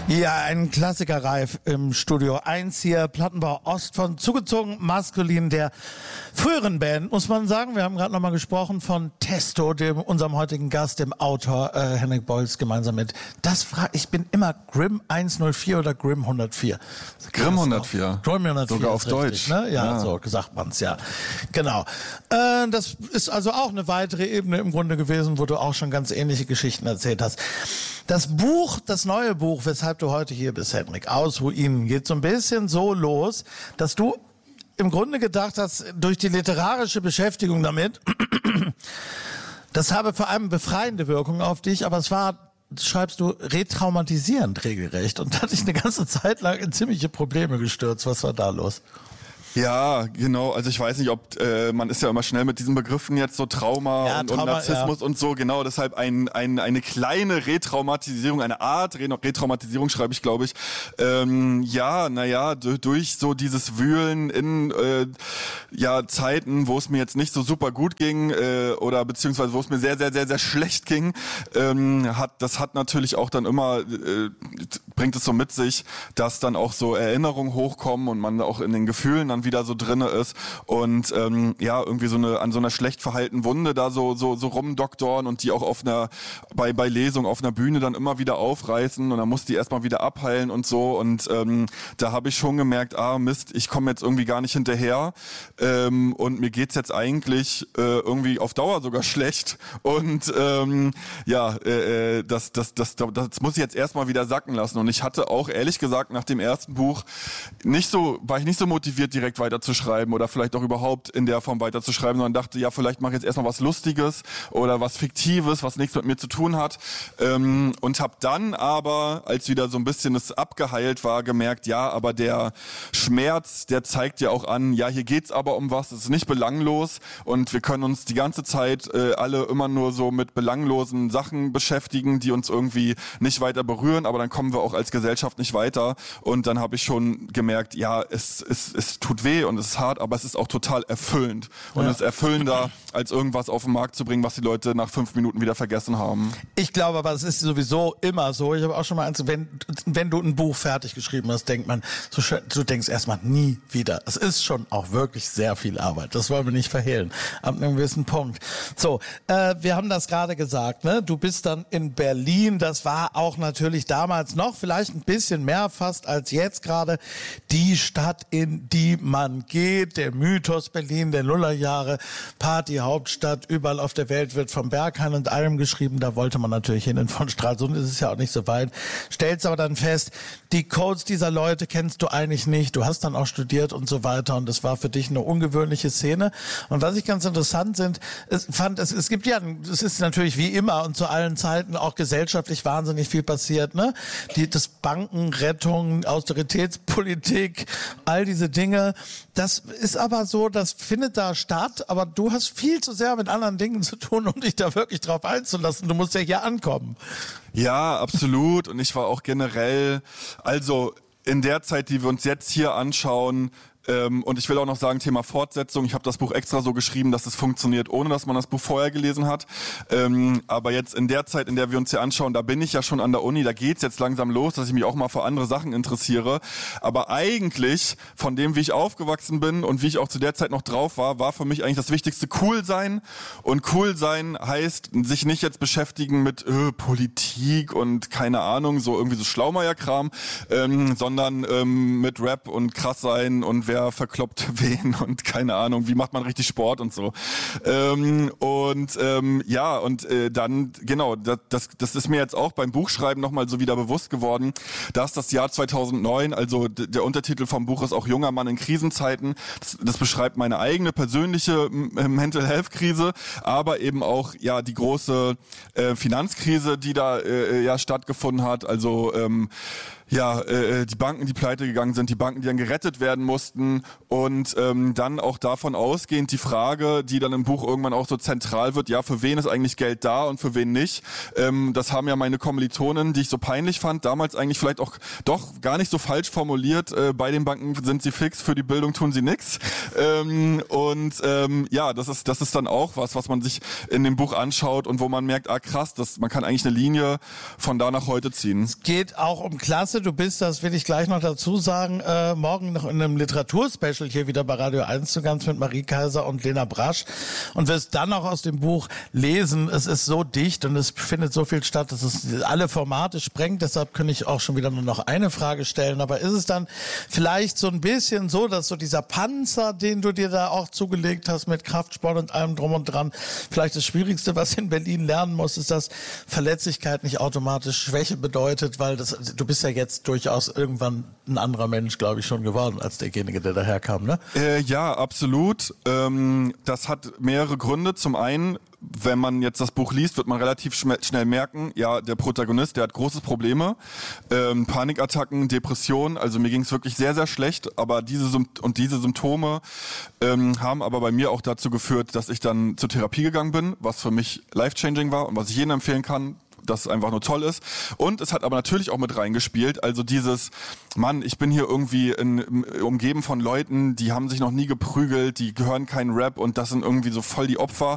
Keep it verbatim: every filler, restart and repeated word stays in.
Ja, ein Klassiker reif im Studio eins hier, Plattenbau Ost von Zugezogen Maskulin, der früheren Band, muss man sagen. Wir haben gerade nochmal gesprochen von Testo, dem unserem heutigen Gast, dem Autor äh, Henrik Bolz, gemeinsam mit, das frage ich, bin immer Grimm hundertvier oder Grimm hundertvier? Grimm hundertvier. Grimm hundertvier. Sogar auf richtig, Deutsch. Ne? Ja, ja, so sagt man's ja. Genau. Äh, das ist also auch eine weitere Ebene im Grunde gewesen, wo du auch schon ganz ähnliche Geschichten erzählt hast. Das Buch, das neue Buch, weshalb du heute hier bist, Henrik, aus Ruinen, geht so ein bisschen so los, dass du im Grunde gedacht hast, durch die literarische Beschäftigung damit, das habe vor allem befreiende Wirkung auf dich, aber es war, schreibst du, retraumatisierend regelrecht und hat dich eine ganze Zeit lang in ziemliche Probleme gestürzt. Was war da los? Ja, genau. Also ich weiß nicht, ob äh, man ist ja immer schnell mit diesen Begriffen jetzt so Trauma, ja, und, Trauma und Narzissmus ja. und so. Genau, deshalb ein, ein, eine kleine Retraumatisierung, eine Art Retraumatisierung schreibe ich, glaube ich. Ähm, ja, naja, durch so dieses Wühlen in äh, ja Zeiten, wo es mir jetzt nicht so super gut ging äh, oder beziehungsweise wo es mir sehr, sehr, sehr, sehr schlecht ging, ähm, hat das hat natürlich auch dann immer äh, bringt es so mit sich, dass dann auch so Erinnerungen hochkommen und man auch in den Gefühlen dann wieder so drinne ist und ähm, ja irgendwie so eine an so einer schlecht verhaltenen Wunde da so so so rumdoktoren und die auch auf einer bei bei Lesung auf einer Bühne dann immer wieder aufreißen und dann muss die erstmal wieder abheilen und so und ähm, da habe ich schon gemerkt, ah Mist, ich komme jetzt irgendwie gar nicht hinterher ähm, und mir geht's jetzt eigentlich äh, irgendwie auf Dauer sogar schlecht und ähm, ja äh, das, das das das das muss ich jetzt erstmal wieder sacken lassen und ich hatte auch ehrlich gesagt nach dem ersten Buch nicht so war ich nicht so motiviert direkt weiterzuschreiben oder vielleicht auch überhaupt in der Form weiterzuschreiben, sondern dachte, ja, vielleicht mache ich jetzt erstmal was Lustiges oder was Fiktives, was nichts mit mir zu tun hat. Ähm, und habe dann aber, als wieder so ein bisschen es abgeheilt war, gemerkt, ja, aber der Schmerz, der zeigt ja auch an, ja, hier geht's aber um was, es ist nicht belanglos und wir können uns die ganze Zeit äh, alle immer nur so mit belanglosen Sachen beschäftigen, die uns irgendwie nicht weiter berühren, aber dann kommen wir auch als Gesellschaft nicht weiter und dann habe ich schon gemerkt, ja, es, es, es tut weh und es ist hart, aber es ist auch total erfüllend. Und ja. es ist erfüllender, als irgendwas auf den Markt zu bringen, was die Leute nach fünf Minuten wieder vergessen haben. Ich glaube aber, es ist sowieso immer so. Ich habe auch schon mal eins, wenn, wenn du ein Buch fertig geschrieben hast, denkt man, so, du denkst erstmal nie wieder. Es ist schon auch wirklich sehr viel Arbeit. Das wollen wir nicht verhehlen. Ab einem gewissen Punkt. So, äh, wir haben das gerade gesagt, ne? Du bist dann in Berlin. Das war auch natürlich damals noch vielleicht ein bisschen mehr fast als jetzt gerade die Stadt, in die man geht, der Mythos Berlin der Nullerjahre, Party-Hauptstadt, überall auf der Welt wird vom Berghain und allem geschrieben, da wollte man natürlich hin, und von Stralsund ist es ja auch nicht so weit, stellst aber dann fest, die Codes dieser Leute kennst du eigentlich nicht, du hast dann auch studiert und so weiter und das war für dich eine ungewöhnliche Szene und was ich ganz interessant sind, es fand, es, es gibt ja, es ist natürlich wie immer und zu allen Zeiten auch gesellschaftlich wahnsinnig viel passiert, ne, die, das Bankenrettung, Austeritätspolitik, all diese Dinge. Das ist aber so, das findet da statt, aber du hast viel zu sehr mit anderen Dingen zu tun, um dich da wirklich drauf einzulassen. Du musst ja hier ankommen. Ja, absolut. Und ich war auch generell, also in der Zeit, die wir uns jetzt hier anschauen, Ähm, und ich will auch noch sagen, Thema Fortsetzung. Ich habe das Buch extra so geschrieben, dass es funktioniert, ohne dass man das Buch vorher gelesen hat. Ähm, aber jetzt in der Zeit, in der wir uns hier anschauen, da bin ich ja schon an der Uni, da geht's jetzt langsam los, dass ich mich auch mal für andere Sachen interessiere. Aber eigentlich, von dem, wie ich aufgewachsen bin und wie ich auch zu der Zeit noch drauf war, war für mich eigentlich das Wichtigste cool sein. Und cool sein heißt, sich nicht jetzt beschäftigen mit äh, Politik und keine Ahnung, so irgendwie so Schlaumeier-Kram, ähm, sondern ähm, mit Rap und krass sein und wer verkloppt wen und keine Ahnung, wie macht man richtig Sport und so. Ähm, und ähm, ja, und äh, dann, genau, das, das, das ist mir jetzt auch beim Buchschreiben nochmal so wieder bewusst geworden, dass das Jahr zweitausendneun, also d- der Untertitel vom Buch ist auch Junger Mann in Krisenzeiten, das, das beschreibt meine eigene persönliche m- Mental Health Krise, aber eben auch ja die große äh, Finanzkrise, die da äh, ja stattgefunden hat, also ähm, ja, äh, die Banken, die pleite gegangen sind, die Banken, die dann gerettet werden mussten, beobachten und ähm, dann auch davon ausgehend die Frage, die dann im Buch irgendwann auch so zentral wird, ja, für wen ist eigentlich Geld da und für wen nicht. Ähm, das haben ja meine Kommilitonen, die ich so peinlich fand, damals eigentlich vielleicht auch doch gar nicht so falsch formuliert, äh, bei den Banken sind sie fix, für die Bildung tun sie nix. Ähm, und ähm, ja, das ist das ist dann auch was, was man sich in dem Buch anschaut und wo man merkt, ah krass, das, man kann eigentlich eine Linie von da nach heute ziehen. Es geht auch um Klasse. Du bist, das will ich gleich noch dazu sagen, äh, morgen noch in einem Literaturspecial hier wieder bei Radio eins zu ganz mit Marie Kaiser und Lena Brasch und wirst dann auch aus dem Buch lesen. Es ist so dicht und es findet so viel statt, dass es alle Formate sprengt. Deshalb kann ich auch schon wieder nur noch eine Frage stellen. Aber ist es dann vielleicht so ein bisschen so, dass so dieser Panzer, den du dir da auch zugelegt hast mit Kraftsport und allem drum und dran, vielleicht das Schwierigste, was in Berlin lernen muss, ist, dass Verletzlichkeit nicht automatisch Schwäche bedeutet, weil das, du bist ja jetzt durchaus irgendwann ein anderer Mensch, glaube ich, schon geworden als derjenige, der daherkam, ne? Äh, ja, absolut. Ähm, das hat mehrere Gründe. Zum einen, wenn man jetzt das Buch liest, wird man relativ schnell merken, ja, der Protagonist, der hat große Probleme, ähm, Panikattacken, Depressionen, also mir ging es wirklich sehr, sehr schlecht, aber diese Sympt- und diese Symptome ähm, haben aber bei mir auch dazu geführt, dass ich dann zur Therapie gegangen bin, was für mich life-changing war und was ich jedem empfehlen kann, dass es einfach nur toll ist. Und es hat aber natürlich auch mit reingespielt, also dieses, Mann, ich bin hier irgendwie in, in, umgeben von Leuten, die haben sich noch nie geprügelt, die gehören keinen Rap und das sind irgendwie so voll die Opfer